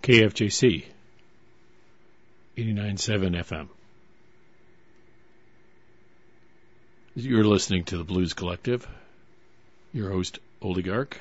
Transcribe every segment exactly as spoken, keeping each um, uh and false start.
K F J C, eighty-nine point seven F M. You're listening to the Blues Collective. Your host, Oligarch.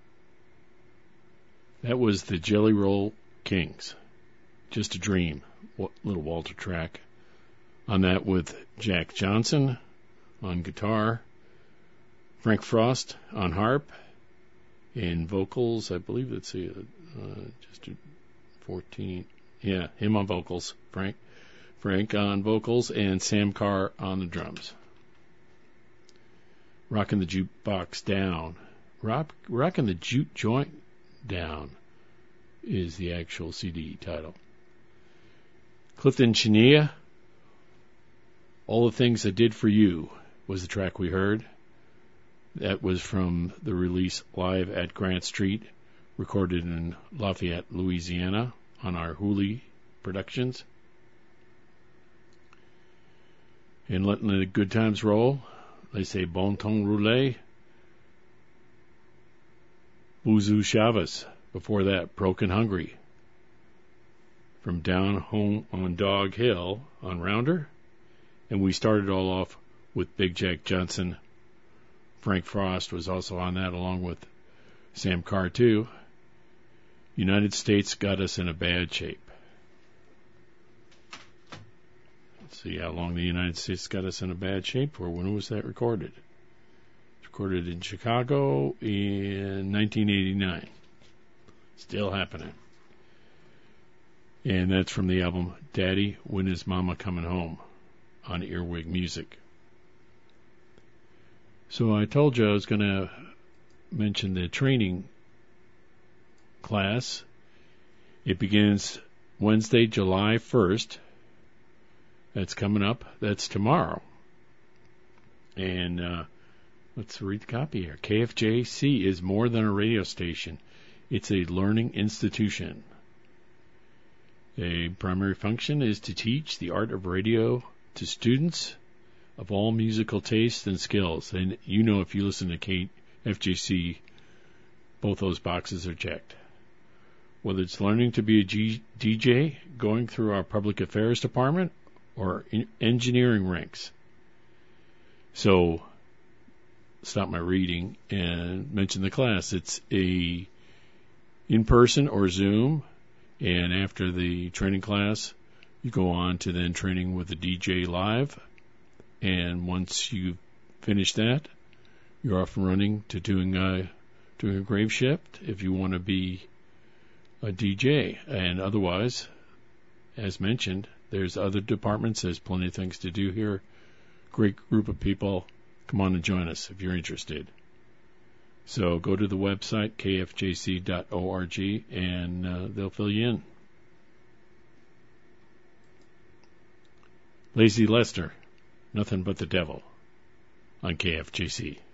That was the Jelly Roll Kings. Just a Dream, little Walter track. On that with Jack Johnson on guitar, Frank Frost on harp, and vocals, I believe it's a, uh, just a fourteen, yeah, him on vocals, Frank, Frank on vocals, and Sam Carr on the drums. Rockin' the Jukebox Down, Rock, Rockin' the Juke Joint Down is the actual C D title. Clifton Chenier, All the Things I Did for You was the track we heard. That was from the release Live at Grant Street, recorded in Lafayette, Louisiana, on our Hooley Productions. And letting the good times roll, they say Bon Ton Roulé, Boozoo Chavez. Before that, Broken Hungry. From Down Home on Dog Hill on Rounder. And we started all off with Big Jack Johnson. Frank Frost was also on that, along with Sam Carr, too. United States Got Us in a Bad Shape. Let's see how long the United States got us in a bad shape for. When was that recorded? It's recorded in Chicago in nineteen eighty-nine. Still happening. And that's from the album Daddy, When Is Mama Coming Home on Earwig Music. So I told you I was going to mention the training class. It begins Wednesday, July first. That's coming up. That's tomorrow. And uh, let's read the copy here. K F J C is more than a radio station. It's a learning institution. A primary function is to teach the art of radio to students of all musical tastes and skills. And you know, if you listen to K F J C, both those boxes are checked. Whether it's learning to be a G- D J, going through our public affairs department, or in engineering ranks. So, stop my reading and mention the class. It's a in-person or Zoom, and after the training class, you go on to then training with the D J live, and once you finish that, you're off and running to doing a, doing a grave shift if you want to be a D J. And otherwise, as mentioned, there's other departments. There's plenty of things to do here. Great group of people. Come on and join us if you're interested. So go to the website, k f j c dot org, and uh, they'll fill you in. Lazy Lester, Nothing But the Devil on K F J C.